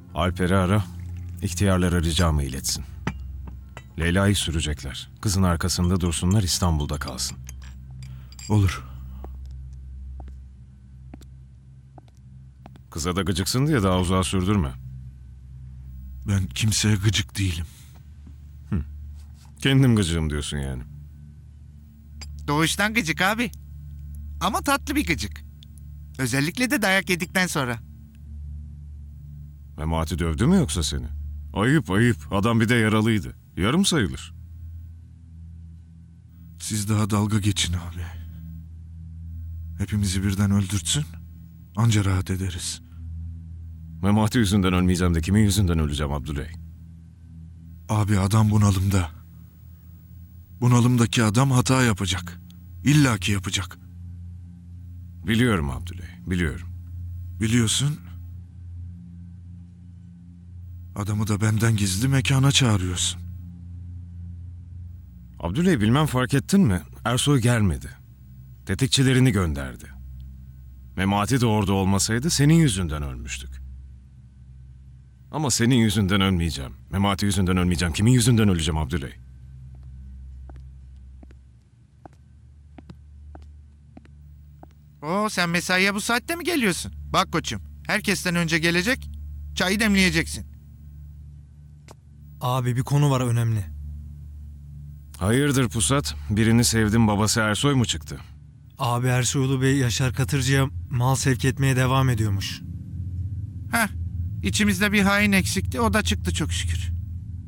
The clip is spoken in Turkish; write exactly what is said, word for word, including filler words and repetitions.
Alper'i ara, ihtiyarlara ricamı iletsin. Leyla'yı sürecekler. Kızın arkasında dursunlar, İstanbul'da kalsın. Olur. Kıza da gıcıksın diye daha uzağa sürdürme. Ben kimseye gıcık değilim. Kendim gıcığım diyorsun yani. Doğuştan gıcık abi. Ama tatlı bir gıcık. Özellikle de dayak yedikten sonra. Memati dövdü mü yoksa seni? Ayıp ayıp. Adam bir de yaralıydı. Yarım sayılır. Siz daha dalga geçin abi. Hepimizi birden öldürtsün. Anca rahat ederiz. Memati yüzünden ölmeyeceğim de kimin yüzünden öleceğim Abdüley? Abi adam bunalımda. Bunalımdaki adam hata yapacak. İlla ki yapacak. Biliyorum Abdüley, biliyorum. Biliyorsun. Adamı da benden gizli mekana çağırıyorsun. Abdüley bilmem fark ettin mi? Ersoy gelmedi. Tetikçilerini gönderdi. Memati de orada olmasaydı senin yüzünden ölmüştük. Ama senin yüzünden ölmeyeceğim. Memati yüzünden ölmeyeceğim. Kimin yüzünden öleceğim Abdüley? Oo, sen mesaiye bu saatte mi geliyorsun? Bak koçum, herkesten önce gelecek, çayı demleyeceksin. Abi bir konu var önemli. Hayırdır Pusat? Birini sevdim, babası Ersoy mu çıktı? Abi Ersoylu Bey Yaşar Katırcı'ya mal sevk etmeye devam ediyormuş. Heh, içimizde bir hain eksikti, o da çıktı çok şükür.